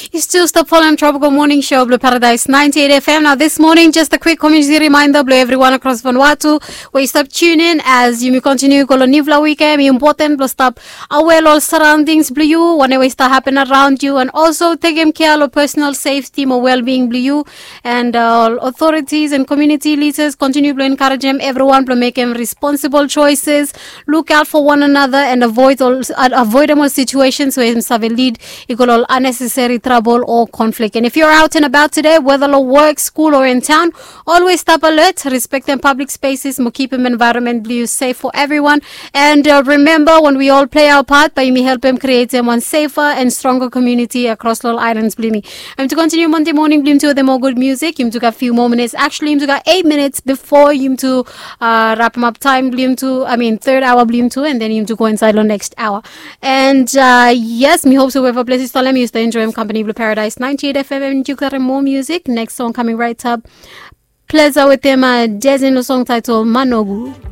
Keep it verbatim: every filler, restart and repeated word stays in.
You still stop following Tropical Morning Show, Blue Paradise ninety-eight F M. Now, this morning, just a quick community reminder, Blue everyone across Vanuatu, where you stop tuning as you may continue Kolonivla weekend. Important, Blue stop aware all surroundings, Blue you, whenever start happening around you, and also taking care of personal safety, more well-being, Blue you, and uh, authorities and community leaders continue to encourage them, everyone to make them responsible choices, look out for one another, and avoid all uh, avoidable situations where you have a lead equal all unnecessary trouble or conflict. And if you're out and about today, whether at work, school, or in town, always stop alert, respect them public spaces, more keep them environment blue safe for everyone. And uh, remember, when we all play our part, by me help them create them one safer and stronger community across all islands. Believe me. I'm to continue Monday morning, blame to the more good music. You took a few more minutes. Actually, you took eight minutes before you to uh, wrap them up time. Blame to, I mean, third hour blame to, and then you to go inside on next hour. And uh, yes, me hope so. Whoever places to let me used to enjoy him company Blue Paradise ninety-eight F M, and you got more music. Next song coming right up. Pleasure with them. Uh, Jazz in the song titled Manogu.